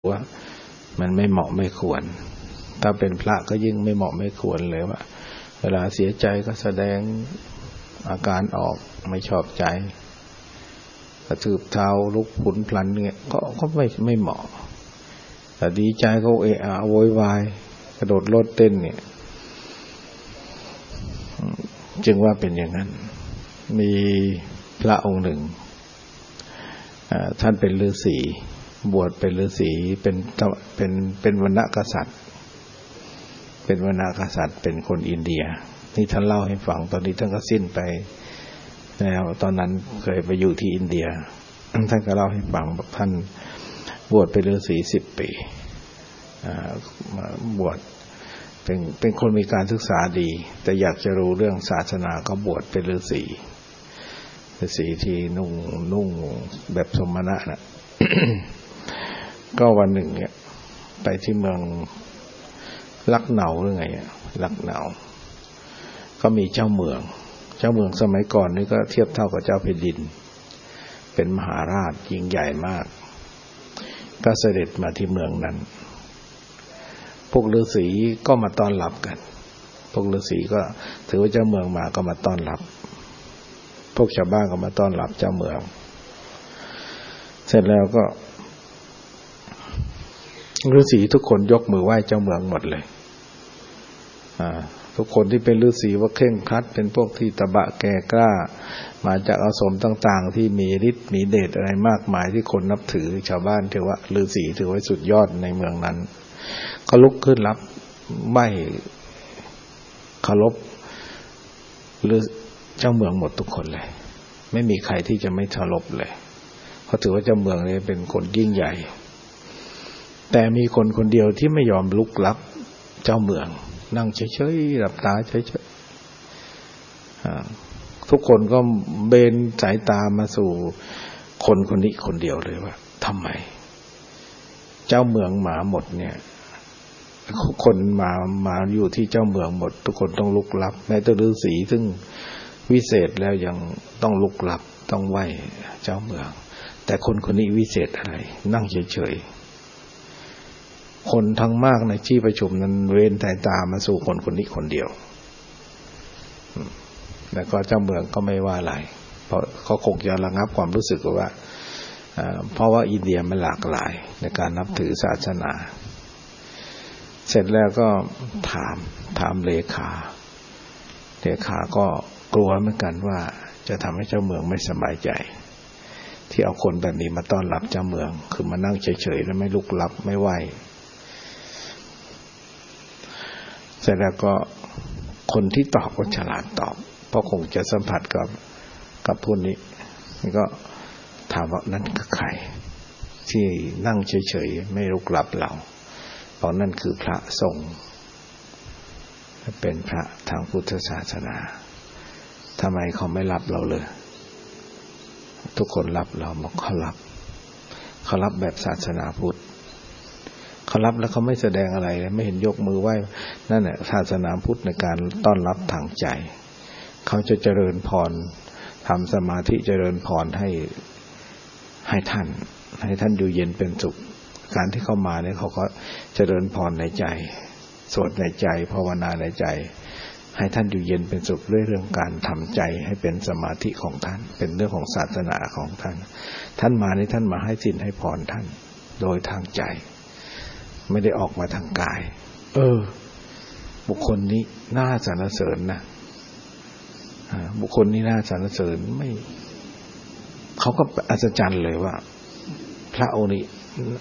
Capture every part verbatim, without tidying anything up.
ว่ามันไม่เหมาะไม่ควรถ้าเป็นพระก็ยิ่งไม่เหมาะไม่ควรเลยว่าเวลาเสียใจก็แสดงอาการออกไม่ชอบใจกระทืบเท้าลุกผุนพลันเนี่ยก็ก็ไม่ไม่เหมาะแต่ดีใจก็เอะอะโวยวายกระโดดโลดเต้นเนี่ยจึงว่าเป็นอย่างนั้นมีพระองค์หนึ่งท่านเป็นฤาษีบวชเป็นฤาษีเป็นเป็นเป็นวรรณกษัตริย์เป็นวรรณกษัตริย์เป็นคนอินเดียนี่ท่านเล่าให้ฟังตอนนี้ท่านก็สิ้นไปแล้วตอนนั้นเคยไปอยู่ที่อินเดียท่านก็เล่าให้ฟังบอกท่านบวชเป็นฤาษีสิบปีมาบวชเป็นเป็นคนมีการศึกษาดีแต่อยากจะรู้เรื่องศาสนาก็บวชเป็นฤาษีฤาษีที่นุ่งนุ่งแบบสมณะนะ ก็วันหนึ่งเนี่ยไปที่เมืองลักเหนาหรือไงอ่ะลักเหนาก็มีเจ้าเมืองเจ้าเมืองสมัยก่อนนี่ก็เทียบเท่ากับเจ้าแผ่นดินเป็นมหาราชยิ่งใหญ่มากก็เสด็จมาที่เมืองนั้นพวกฤาษีก็มาต้อนรับกันพวกฤาษีก็ถือว่าเจ้าเมืองมาก็มาต้อนรับพวกชาวบ้านก็มาต้อนรับเจ้าเมืองเสร็จแล้วก็ฤาษีทุกคนยกมือไหว้เจ้าเมืองหมดเลยอ่าทุกคนที่เป็นฤาษีว่าเคร่งครัดเป็นพวกที่ตะบะแก่กล้ามาจากอาสมต่างๆที่มีฤทธิ์มีเดชอะไรมากมายที่คนนับถือชาวบ้านถือว่าฤาษีถือว่าสุดยอดในเมืองนั้นก็ลุกขึ้นรับไหว้เคารพหรือเจ้าเมืองหมดทุกคนเลยไม่มีใครที่จะไม่เคารพเลยเพราะถือว่าเจ้าเมืองนี้เป็นคนยิ่งใหญ่แต่มีคนคนเดียวที่ไม่ยอมลุกรับเจ้าเมืองนั่งเฉยๆหลับตาเฉยๆทุกคนก็เบนสายตามาสู่คนคนนี้คนเดียวเลยว่าทำไมเจ้าเมืองมาหมดเนี่ยคนมามาอยู่ที่เจ้าเมืองหมดทุกคนต้องลุกรับแม้แต่ฤาษีซึ่งวิเศษแล้วยังต้องลุกรับต้องไหว้เจ้าเมืองแต่คนคนนี้วิเศษอะไรนั่งเฉยๆคนทั้งมากในที่ประชุมนั้นเว้นสายตามาสู่คนคนนี้คนเดียวแล้วก็เจ้าเมืองก็ไม่ว่าอะไรเพราะเขาคงจะระงับความรู้สึกว่าเพราะว่าอินเดียมันหลากหลายในการนับถือศาสนาเสร็จแล้วก็ถามถามเลขาเลขาก็กลัวเหมือนกันว่าจะทำให้เจ้าเมืองไม่สบายใจที่เอาคนแบบนี้มาต้อนรับเจ้าเมืองคือมานั่งเฉยๆแล้วไม่ลุกรับไม่ไหวเสร็จแล้วก็คนที่ตอบก็ฉลาดตอบเพราะคงจะสัมผัสกับกับผู้นี้นี่ก็ถามว่านั่นคือใครที่นั่งเฉยๆไม่ลุกรับเราเพราะนั่นคือพระสงฆ์เป็นพระทางพุทธศาสนาทำไมเขาไม่รับเราเลยทุกคนรับเราบอกเขารับเขารับแบบศาสนาพุทธเขารับแล้วเขาไม่แสดงอะไรไม่เห็นยกมือไหว้นั่นแหละศาสนาพุทธในการต้อนรับทางใจเขาจะเจริญพรทำสมาธิเจริญพรให้ให้ท่านให้ท่านอยู่เย็นเป็นสุขการที่เข้ามาเนี่ยเขาก็เจริญพรในใจสวดในใจภาวนาในใจให้ท่านอยู่เย็นเป็นสุขด้วยเรื่องการทำใจให้เป็นสมาธิของท่านเป็นเรื่องของศาสนาของท่านท่านมานี่ท่านมาให้สินให้พรท่านโดยทางใจไม่ได้ออกมาทางกายเออบุคคลนี้น่าสรรเสริญนะบุคคลนี้น่าสรรเสริญไม่เขาก็อัศจรรย์เลยว่าพระองค์นี้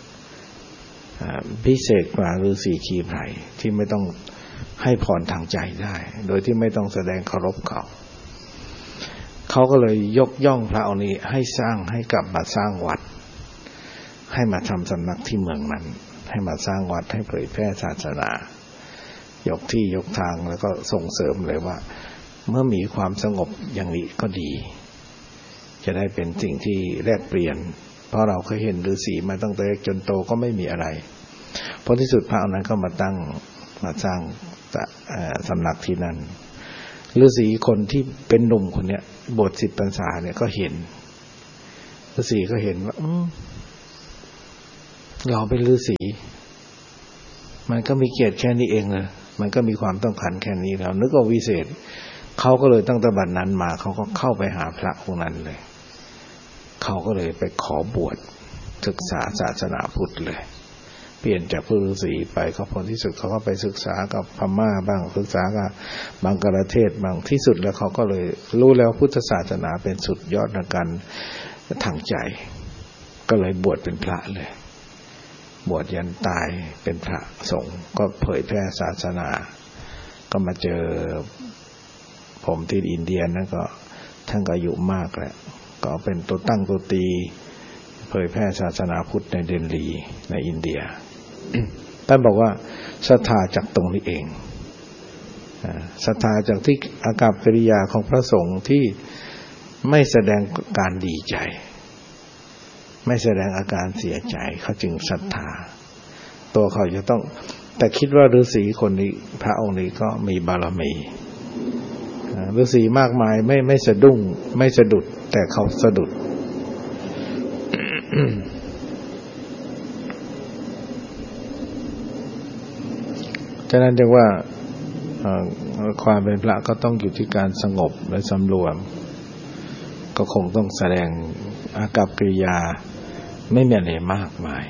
พิเศษกว่าฤาษีชีไพรที่ไม่ต้องให้พรทางใจได้โดยที่ไม่ต้องแสดงเคารพเขาเขาก็เลยยกย่องพระองค์นี้ให้สร้างให้กลับมาสร้างวัดให้มาทำสำนักที่เมืองนั้นให้มาสร้างวัดให้เผยแพร่ศาสนายกที่ยกทางแล้วก็ส่งเสริมเลยว่าเมื่อมีความสงบอย่างนี้ก็ดีจะได้เป็นสิ่งที่แลกเปลี่ยนเพราะเราเคยเห็นฤาษีมาตั้งแต่เล็กจนโตก็ไม่มีอะไรเพราะที่สุดพระองค์นั้นก็มาตั้งมาสร้างสำนักที่นั่นฤาษีคนที่เป็นหนุ่มคนเนี้ยบวชสิบพรรษาเนี่ยก็เห็นฤาษีก็เห็นว่าเราเป็นฤาษีมันก็มีเกียรติแค่นี้เองเลยมันก็มีความต้องการแค่นี้แล้วนึกว่าวิเศษเขาก็เลยตั้งแต่บัดนั้นมาเขาก็เข้าไปหาพระองค์นั้นเลยเขาก็เลยไปขอบวชศึกษาศาสนาพุทธเลยเปลี่ยนจากผู้ฤาษีไปเขาผลที่สุดเขาก็ไปศึกษากับพม่าบ้างศึกษากับบังกลาเทศบางที่สุดแล้วเขาก็เลยรู้แล้วพุทธศาสนาเป็นสุดยอดในการทางใจก็เลยบวชเป็นพระเลยบวชยันตายเป็นพระสงฆ์ก็เผยแพร่ศาสนาก็มาเจอผมที่อินเดียนั่นก็ท่านก็อายุมากแล้วก็เป็นตัวตั้งตัวตีเผยแพร่ศาสนาพุทธในเดลีในอินเดีย ท่านบอกว่าศรัทธาจากตรงนี้เองศรัทธาจากที่อากัปกิริยาของพระสงฆ์ที่ไม่แสดงการดีใจไม่แสดงอาการเสียใจเขาจึงศรัทธาตัวเขาจะต้องแต่คิดว่าฤาษีคนนี้พระองค์นี้ก็มีบารมีฤาษีมากมายไม่ไม่สะดุ้งไม่สะดุดแต่เขาสะดุด ฉะนั้นเรียกว่าความเป็นพระก็ต้องอยู่ที่การสงบและสำรวมก็คงต้องแสดงอากัปกิริยาไม่มีอะไรมากมาย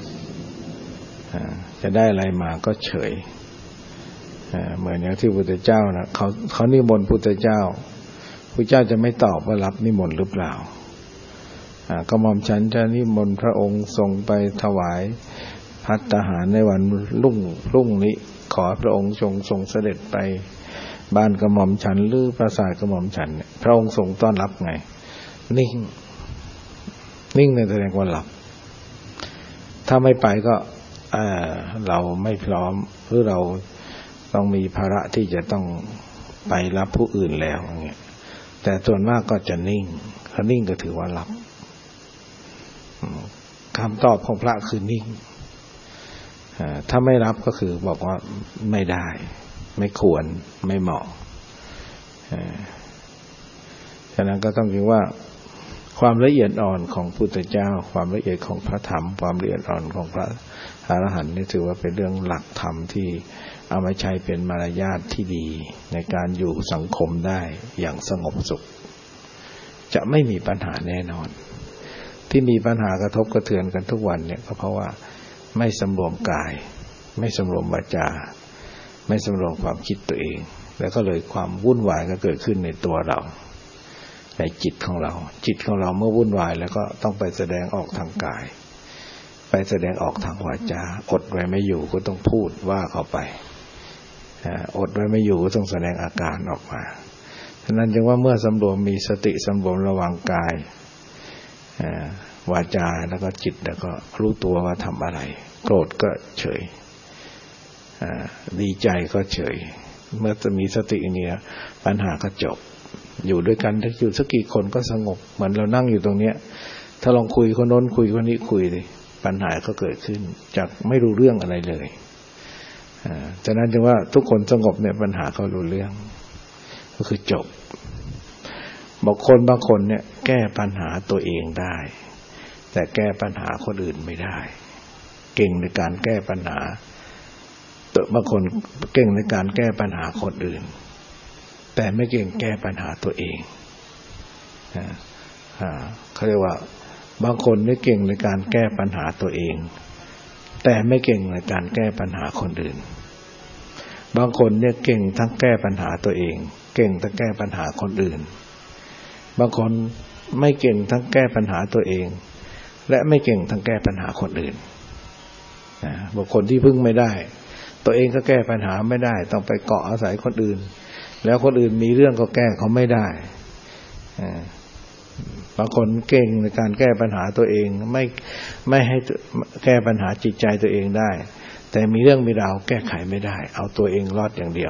จะได้อะไรมาก็เฉยเหมือนอย่างที่พุทธเจ้านะเขาเขานิมนต์พุทธเจ้าพุทธเจ้าจะไม่ตอบว่ารับนิมนต์หรือเปล่าก็หม่อมฉันจะนิมนต์พระองค์ทรงไปถวายภัตตาหารในวันรุ่งพรุ่งนี้ขอพระองค์ทรงทรงเสด็จไปบ้านกระหม่อมฉันหรือปราสาทกระหม่อมฉันเนี่ยพระองค์ทรงต้อนรับไงนิ่งนิ่งในแสดงว่าหลับถ้าไม่ไปก็เอ่อเราไม่พร้อมหรือเราต้องมีภาระที่จะต้องไปรับผู้อื่นแล้วอย่างเงี้ยแต่ส่วนมากก็จะนิ่งถ้านิ่งก็ถือว่าหลับคำตอบของพระคือนิ่งถ้าไม่รับก็คือบอกว่าไม่ได้ไม่ควรไม่เหมาะฉะนั้นก็ต้องคิดว่าความละเอียดอ่อนของพุทธเจ้าความละเอียดของพระธรรมความละเอียดอ่อนของพระอรหันต์นี่ถือว่าเป็นเรื่องหลักธรรมที่เอามาใช้เป็นมารยาทที่ดีในการอยู่สังคมได้อย่างสงบสุขจะไม่มีปัญหาแน่นอนที่มีปัญหากระทบกระเทือนกันทุกวันเนี่ยก็เพราะว่าไม่สำรวมกายไม่สำรวมวาจาไม่สำรวมความคิดตัวเองแล้วก็เลยความวุ่นวายก็เกิดขึ้นในตัวเราในจิตของเราจิตของเราเมื่อวุ่นวายแล้วก็ต้องไปแสดงออกทางกายไปแสดงออกทางวาจาอดไว้ไม่อยู่ก็ต้องพูดว่าเข้าไปอดไว้ไม่อยู่ก็ต้องแสดงอาการออกมาฉะนั้นจึงว่าเมื่อสำรวมมีสติสำรวมระวังกายวาจาแล้วก็จิตแล้วก็รู้ตัวว่าทำอะไรโกรธก็เฉยดีใจก็เฉยเมื่อจะมีสติเนี่ยปัญหาก็จบอยู่ด้วยกันถ้าอยู่สักกี่คนก็สงบเหมือนเรานั่งอยู่ตรงเนี้ยถ้าลองคุยคนโน้นคุยคนนี้คุยดิปัญหาก็เกิดขึ้นจากไม่รู้เรื่องอะไรเลยฉะนั้นจึงว่าทุกคนสงบเนี่ยปัญหาเขารู้เรื่องก็คือจบบางคนบางคนเนี่ยแก้ปัญหาตัวเองได้แต่แก้ปัญหาคนอื่นไม่ได้เก่งในการแก้ปัญหาตัวบางคนเก่งในการแก้ปัญหาคนอื่นแต่ไม่เก่งแก้ปัญหาตัวเองเขาเรียกว่าบางคนนี่เก่งในการแก้ปัญหาตัวเองแต่ไม่เก่งในการแก้ปัญหาคนอื่นบางคนเนี่ยเก่งทั้งแก้ปัญหาตัวเองเก่งทั้งแก้ปัญหาคนอื่นบางคนไม่เก่งทั้งแก้ปัญหาตัวเองและไม่เก่งทั้งแก้ปัญหาคนอื่นบางคนที่พึ่งไม่ได้ตัวเองก็แก้ปัญหาไม่ได้ต้องไปเกาะอาศัยคนอื่นแล้วคนอื่นมีเรื่องก็แก้เขาไม่ได้บางคนเก่งในการแก้ปัญหาตัวเองไม่ไม่ให้แก้ปัญหาจิตใจตัวเองได้แต่มีเรื่องมีราวแก้ไขไม่ได้เอาตัวเองรอดอย่างเดียว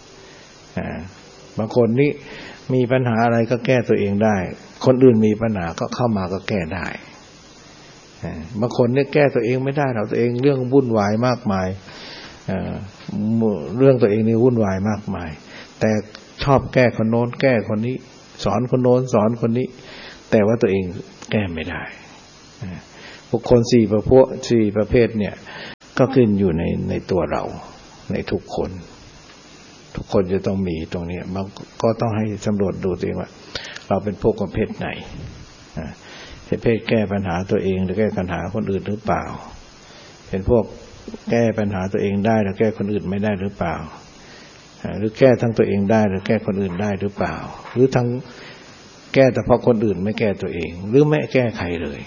บางคนนี่มีปัญหาอะไรก็แก้ตัวเองได้คนอื่นมีปัญหาก็เข้ามาก็แก้ได้บางคนเนี่ยแก้ตัวเองไม่ได้เราตัวเองเรื่องวุ่นวายมากมายเรื่องตัวเองนี่วุ่นวายมากมายแต่ชอบแก้คนโน้นแก้คนนี้สอนคนโน้นสอนคนนี้แต่ว่าตัวเองแก้ไม่ได้บุคคลสี่ประเภทสี่ประเภทเนี่ยก็ขึ้นอยู่ในในตัวเราในทุกคนทุกคนจะต้องมีตรงนี้มันก็ต้องให้สำรวจดูตัวเองว่าเราเป็นพวกประเภทไหนประเภทแก้ปัญหาตัวเองหรือแก้ปัญหาคนอื่นหรือเปล่าเป็นพวกแก้ปัญหาตัวเองได้หรือแก้คนอื่นไม่ได้หรือเปล่าหรือแก้ทั้งตัวเองได้หรือแก้คนอื่นได้หรือเปล่าหรือทั้งแก้แต่เพราะคนอื่นไม่แก้ตัวเองหรือไม่แก้ใครเลย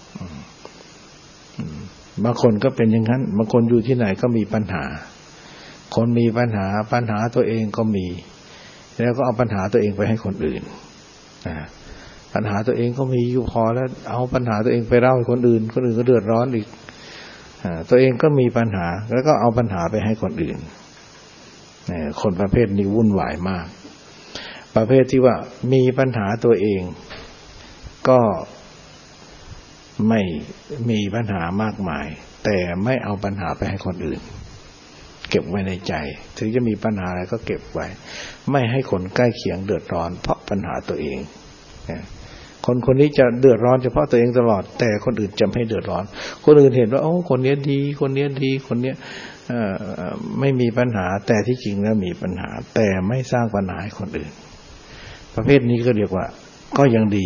บางคนก็เป็นอย่างนั้นบางคนอยู่ที่ไหนก็มีปัญหาคนมีปัญหาปัญหาตัวเองก็มีแล้วก็เอาปัญหาตัวเองไปให้คนอื่นปัญหาตัวเองก็มีอยู่พอแล้วเอาปัญหาตัวเองไปเล่าให้คนอื่นคนอื่นก็เดือดร้อนอีกตัวเองก็มีปัญหาแล้วก็เอาปัญหาไปให้คนอื่นคนประเภทนี้วุ่นวายมากประเภทที่ว่ามีปัญหาตัวเองก็ไม่มีปัญหามากมายแต่ไม่เอาปัญหาไปให้คนอื่นเก็บไว้ในใจถึงจะมีปัญหาอะไรก็เก็บไว้ไม่ให้คนใกล้เคียงเดือดร้อนเพราะปัญหาตัวเองคนคนนี้จะเดือดร้อนเฉพาะตัวเองตลอดแต่คนอื่นจะไม่เดือดร้อนคนอื่นเห็นว่าโอ้คนนี้ดีคนนี้ดีคนนี้ไม่มีปัญหาแต่ที่จริงแล้วมีปัญหาแต่ไม่สร้างปัญหาให้คนอื่นประเภทนี้ก็เรียกว่าก็ยังดี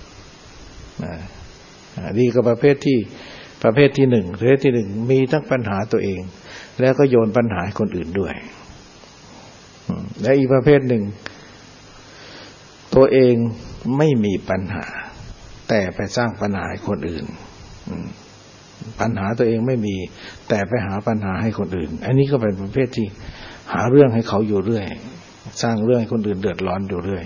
ดีกว่าประเภทที่ประเภทที่หนึ่งประเภทที่หนึ่งมีทั้งปัญหาตัวเองแล้วก็โยนปัญหาให้คนอื่นด้วยและอีกประเภทหนึ่งตัวเองไม่มีปัญหาแต่ไปสร้างปัญหาให้คนอื่นปัญหาตัวเองไม่มีแต่ไปหาปัญหาให้คนอื่นอันนี้ก็เป็นประเภทที่หาเรื่องให้เขาอยู่เรื่อยสร้างเรื่องให้คนอื่นเดือดร้อนอยู่เรื่อย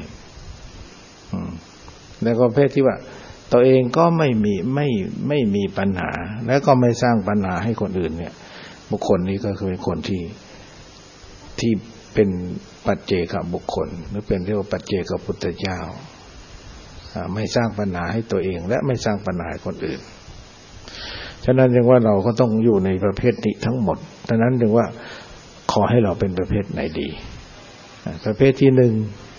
แล้วก็ประเภทที่ว่าตัวเองก็ไม่มีไม่ไม่มีปัญหาแล้วก็ไม่สร้างปัญหาให้คนอื่นเนี่ยบุคคลนี้ก็คือเป็นคนที่ที่เป็นปัจเจกบุคคลหรือเป็นเรียกว่าปัจเจกพุทธเจ้าไม่สร้างปัญหาให้ตัวเองและไม่สร้างปัญหาให้คนอื่นฉะนั้นจึงว่าเราก็ต้องอยู่ในประเภทนี้ทั้งหมดฉะนั้นจึงว่าขอให้เราเป็นประเภทไหนดีประเภทที่หนึ่ง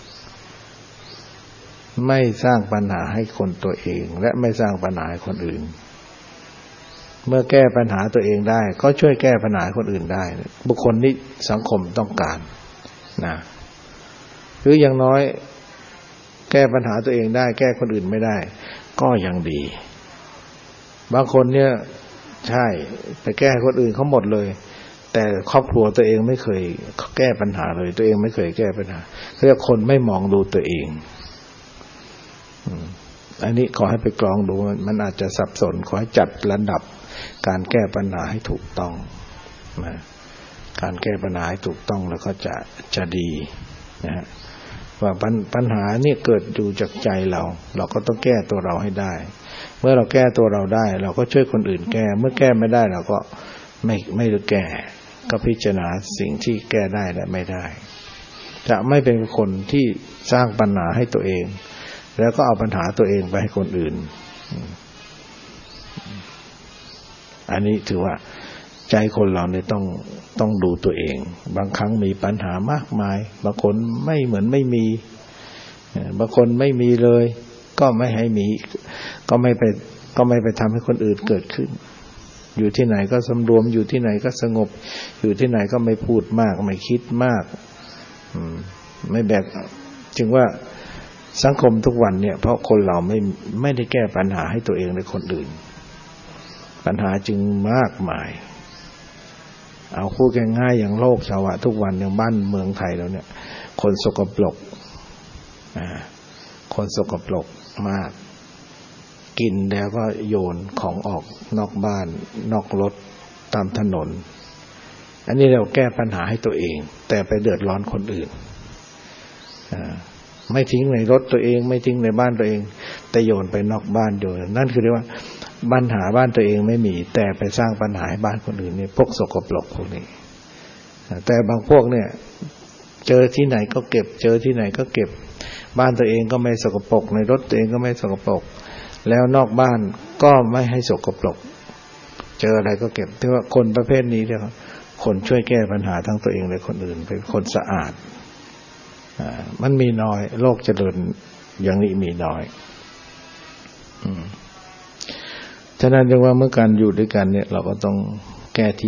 ไม่สร้างปัญหาให้คนตัวเองและไม่สร้างปัญหาให้คนอื่นเมื่อแก้ปัญหาตัวเองได้ก็ช่วยแก้ปัญหาคนอื่นได้บุคคลนี้สังคมต้องการนะหรืออย่างน้อยแก้ปัญหาตัวเองได้แก้คนอื่นไม่ได้ก็ยังดีบางคนเนี่ยใช่ไปแก้คนอื่นเขาหมดเลยแต่ครอบครัวตัวเองไม่เคยแก้ปัญหาเลยตัวเองไม่เคยแก้ปัญหาเรียกคนไม่มองดูตัวเองอันนี้ขอให้ไปกรองดูมันอาจจะสับสนขอให้จัดระดับการแก้ปัญหาให้ถูกต้องนะการแก้ปัญหาให้ถูกต้องแล้วก็จะจะดีนะฮะว่าปัญหาเนี่ยเกิดอยู่จากใจเราเราก็ต้องแก้ตัวเราให้ได้เมื่อเราแก้ตัวเราได้เราก็ช่วยคนอื่นแก้เมื่อแก้ไม่ได้เราก็ไม่ไม่ได้แก้ก็พิจารณาสิ่งที่แก้ได้และไม่ได้จะไม่เป็นคนที่สร้างปัญหาให้ตัวเองแล้วก็เอาปัญหาตัวเองไปให้คนอื่นอันนี้ถือว่าใจคนเราเนี่ยต้องต้องดูตัวเองบางครั้งมีปัญหามากมายบางคนไม่เหมือนไม่มีบางคนไม่มีเลยก็ไม่ให้มีก็ไม่ไปก็ไม่ไปทำให้คนอื่นเกิดขึ้นอยู่ที่ไหนก็สำรวมอยู่ที่ไหนก็สงบอยู่ที่ไหนก็ไม่พูดมากไม่คิดมากไม่แบกจึงว่าสังคมทุกวันเนี่ยเพราะคนเราไม่ไม่ได้แก้ปัญหาให้ตัวเองและคนอื่นปัญหาจึงมากมายเอาพูดง่ายๆอย่างโลกสภาวะทุกวันอย่างบ้านเมืองไทยเราเนี่ยคนสกปรกคนสกปรกมากกินแล้วก็โยนของออกนอกบ้านนอกรถตามถนนอันนี้เราแก้ปัญหาให้ตัวเองแต่ไปเดือดร้อนคนอื่นไม่ทิ้งในรถตัวเองไม่ทิ้งในบ้านตัวเองแต่โยนไปนอกบ้านโยนนั่นคือเรียกว่าปัญหาบ้านตัวเองไม่มีแต่ไปสร้างปัญหาให้บ้านคนอื่นนี่พวกสกปรกพวกนี้แต่บางพวกเนี่ยเจอที่ไหนก็เก็บเจอที่ไหนก็เก็บบ้านตัวเองก็ไม่สกปรกในรถตัวเองก็ไม่สกปรกแล้วนอกบ้านก็ไม่ให้สกปรกเจออะไรก็เก็บที่ว่าคนประเภทนี้เนี่ยคนช่วยแก้ปัญหาทั้งตัวเองและคนอื่นเป็นคนสะอาดมันมีน้อยโลกเจริญอย่างนี้มีน้อยฉะนั้นจึงว่าเมื่อการอยู่ด้วยกันเนี่ยเราก็ต้องแก้ที่